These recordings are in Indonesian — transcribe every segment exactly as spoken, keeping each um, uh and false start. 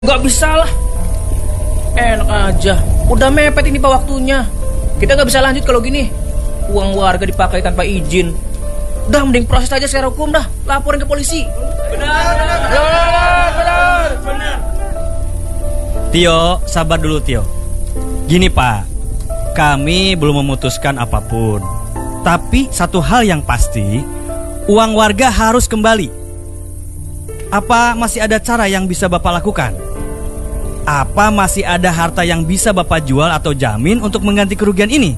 Gak bisa lah. Enak aja. Udah mepet ini pak waktunya. Kita gak bisa lanjut kalau gini. Uang warga dipakai tanpa izin. Udah mending proses aja secara hukum dah. Laporin ke polisi. Benar, benar, benar, benar, benar. Tio, sabar dulu Tio. Gini Pak, kami belum memutuskan apapun. Tapi satu hal yang pasti, uang warga harus kembali. Apa masih ada cara yang bisa Bapak lakukan? Apa masih ada harta yang bisa Bapak jual atau jamin untuk mengganti kerugian ini?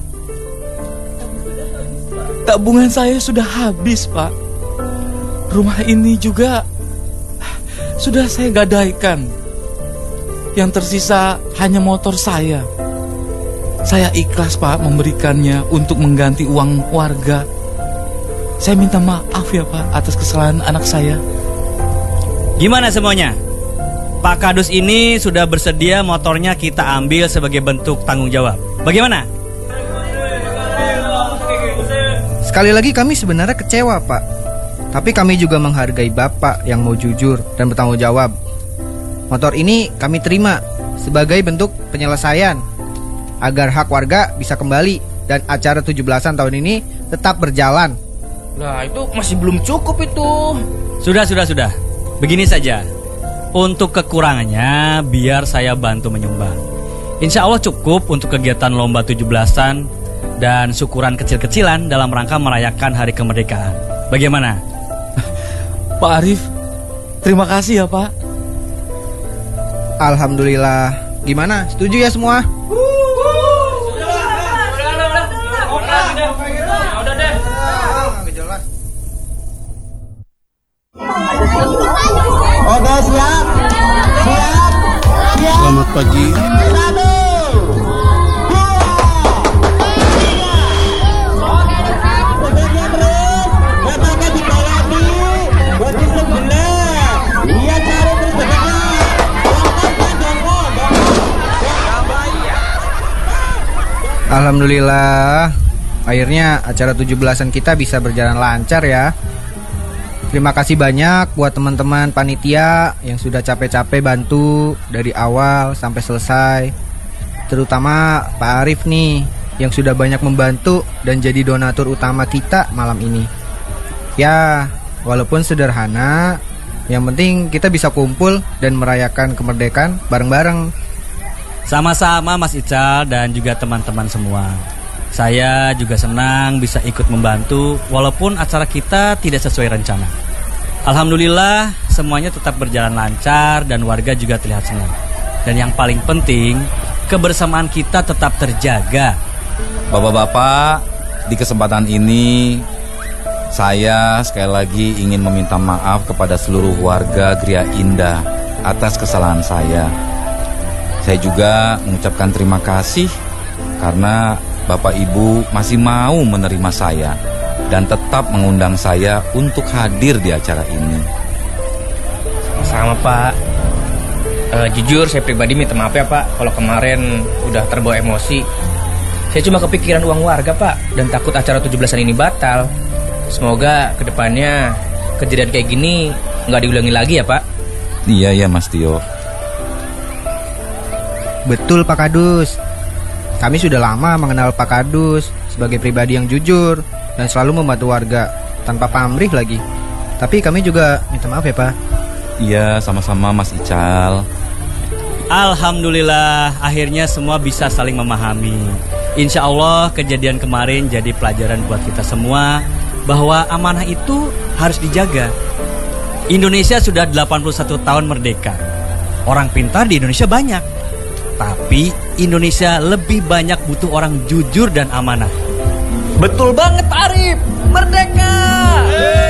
Tabungan saya sudah habis Pak. Rumah ini juga sudah saya gadaikan. Yang tersisa hanya motor saya. Saya ikhlas Pak memberikannya untuk mengganti uang warga. Saya minta maaf ya Pak atas kesalahan anak saya. Gimana semuanya? Pak Kadus ini sudah bersedia motornya kita ambil sebagai bentuk tanggung jawab. Bagaimana? Sekali lagi kami sebenarnya kecewa Pak. Tapi kami juga menghargai Bapak yang mau jujur dan bertanggung jawab. Motor ini kami terima sebagai bentuk penyelesaian agar hak warga bisa kembali dan acara tujuh belasan tahun ini tetap berjalan. Lah itu masih belum cukup itu. Sudah, sudah, sudah. Begini saja. Untuk kekurangannya biar saya bantu menyumbang. Insya Allah cukup untuk kegiatan lomba tujuh belasan dan syukuran kecil-kecilan dalam rangka merayakan hari kemerdekaan. Bagaimana? Pak Arif, terima kasih ya Pak. Alhamdulillah. Gimana? Setuju ya semua? Oke, siap. Siap. Siap. Selamat pagi. Satu. Alhamdulillah. Akhirnya acara tujuh belasan kita bisa berjalan lancar ya. Terima kasih banyak buat teman-teman panitia yang sudah capek-capek bantu dari awal sampai selesai. Terutama Pak Arif nih yang sudah banyak membantu dan jadi donatur utama kita malam ini. Ya, walaupun sederhana, yang penting kita bisa kumpul dan merayakan kemerdekaan bareng-bareng. Sama-sama Mas Ical dan juga teman-teman semua. Saya juga senang bisa ikut membantu walaupun acara kita tidak sesuai rencana. Alhamdulillah semuanya tetap berjalan lancar dan warga juga terlihat senang. Dan yang paling penting, kebersamaan kita tetap terjaga. Bapak-bapak, di kesempatan ini saya sekali lagi ingin meminta maaf kepada seluruh warga Gria Indah atas kesalahan saya. Saya juga mengucapkan terima kasih karena Bapak Ibu masih mau menerima saya dan tetap mengundang saya untuk hadir di acara ini. Sama Pak. E, jujur saya pribadi minta maaf ya Pak kalau kemarin udah terbawa emosi. Saya cuma kepikiran uang warga Pak dan takut acara tujuh belasan ini batal. Semoga kedepannya kejadian kayak gini nggak diulangi lagi ya Pak. Iya ya Mas Tio. Betul Pak Kadus. Kami sudah lama mengenal Pak Kadus sebagai pribadi yang jujur dan selalu membantu warga tanpa pamrih lagi. Tapi kami juga minta maaf ya Pak. Iya, sama-sama Mas Ical. Alhamdulillah akhirnya semua bisa saling memahami. Insya Allah kejadian kemarin jadi pelajaran buat kita semua bahwa amanah itu harus dijaga. Indonesia sudah delapan puluh satu tahun merdeka. Orang pintar di Indonesia banyak. Tapi Indonesia lebih banyak butuh orang jujur dan amanah. Betul banget Arif. Merdeka.